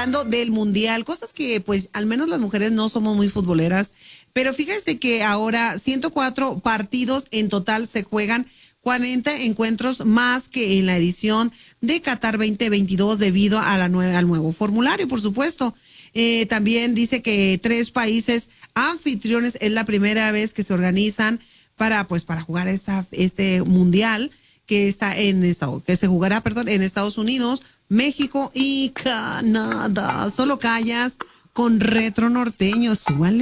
hablando del mundial, cosas que pues al menos las mujeres no somos muy futboleras, pero fíjense que ahora 104 partidos en total se juegan, 40 encuentros más que en la edición de Qatar 2022 debido a al nuevo formulario, por supuesto. También dice que 3 países anfitriones es la primera vez que se organizan para jugar este mundial que está que se jugará, en Estados Unidos, México y Canadá. Solo callas con retro norteño, súbale.